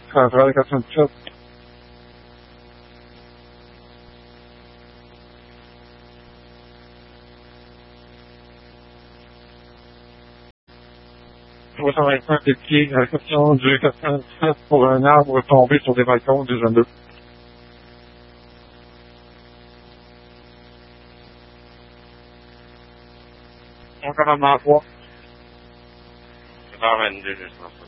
Travail 97. Pour 125 des pieds, réception du 417 pour un arbre tombé sur des balcons du jeune 2. Mon commandement 3. 7h22, juste en